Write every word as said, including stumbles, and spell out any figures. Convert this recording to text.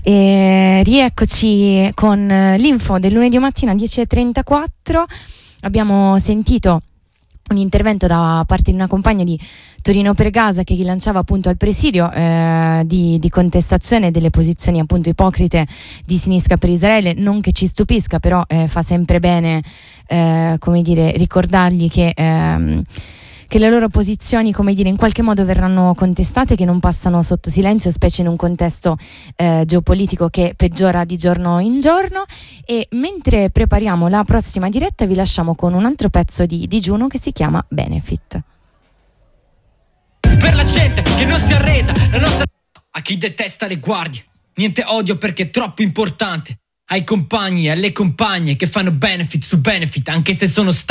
E rieccoci con l'info del lunedì mattina dieci e trentaquattro. Abbiamo sentito un intervento da parte di una compagna di Torino Pregasa che lanciava appunto al presidio eh, di, di contestazione delle posizioni appunto ipocrite di Sinistra per Israele. Non che ci stupisca, però eh, fa sempre bene eh, come dire, ricordargli che ehm, che le loro posizioni, come dire, in qualche modo verranno contestate, che non passano sotto silenzio, specie in un contesto eh, geopolitico che peggiora di giorno in giorno. E mentre prepariamo la prossima diretta vi lasciamo con un altro pezzo di digiuno che si chiama Benefit. Per la gente che non si è arresa, la nostra... A chi detesta le guardie, niente odio perché è troppo importante. Ai compagni e alle compagne che fanno benefit su benefit, anche se sono stanchi.